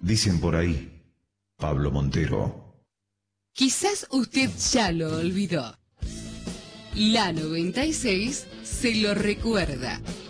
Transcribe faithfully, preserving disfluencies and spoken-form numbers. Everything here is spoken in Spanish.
Dicen por ahí, Pablo Montero. Quizás usted ya lo olvidó. La noventa y seis se lo recuerda.